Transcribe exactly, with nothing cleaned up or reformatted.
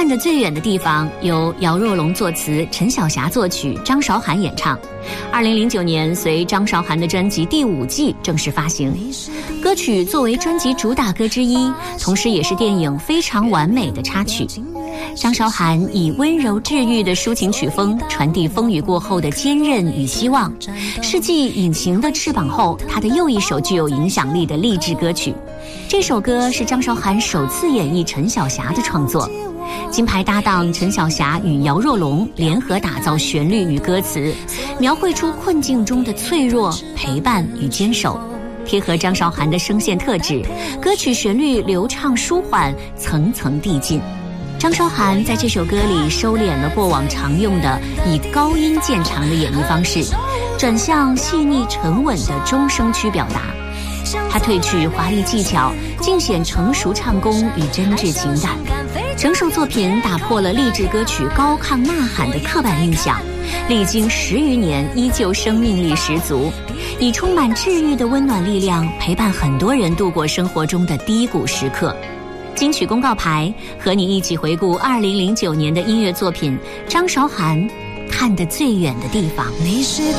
看得最远的地方由姚若龙作词，陈小霞作曲，张韶涵演唱。二零零九年，随张韶涵的专辑《第五季》正式发行。歌曲作为专辑主打歌之一，同时也是电影《非常完美》的插曲。张韶涵以温柔治愈的抒情曲风，传递风雨过后的坚韧与希望，是继《隐形的翅膀》后她的又一首具有影响力的励志歌曲。这首歌是张韶涵首次演绎陈小霞的创作，金牌搭档陈小霞与姚若龙联合打造旋律与歌词，描绘出困境中的脆弱、陪伴与坚守，贴合张韶涵的声线特质，歌曲旋律流畅舒缓，层层递进。张韶涵在这首歌里收敛了过往常用的以高音见长的演绎方式，转向细腻沉稳的中声区表达。她褪去华丽技巧，尽显成熟唱功与真挚情感。整首作品打破了励志歌曲高亢呐喊的刻板印象，历经十余年依旧生命力十足，以充满治愈的温暖力量陪伴很多人度过生活中的低谷时刻。金曲公告牌，和你一起回顾二零零九年的音乐作品，张韶涵看得最远的地方。 你是